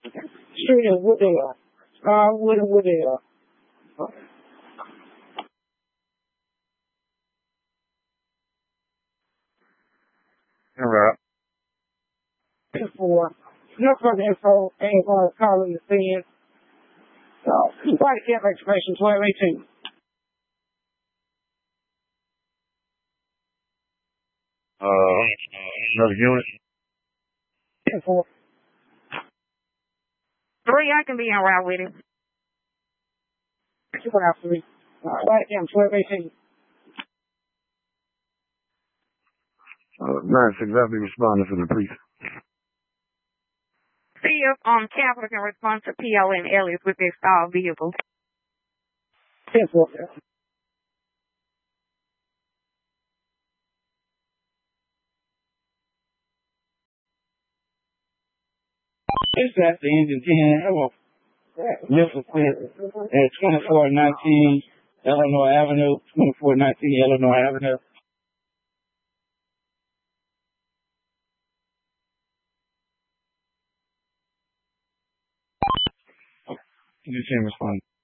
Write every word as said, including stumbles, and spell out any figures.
Street is Woodale. Uh, Wood and Woodale. All right. For no further info, ain't going to call in the scene. So, body camp expiration twelve eighteen. Uh, another unit. For Three, I can be en route with him. two out three. Uh, body camp twelve eighteen. Uh, nine six, I'll be responding for the police. See if um Capital can respond to P O and Elliott with their stalled vehicle. ten four. It's at the engine ten. Hello. Lift quit at twenty-four nineteen Illinois Avenue, twenty-four nineteen Illinois Avenue. You just can't respond.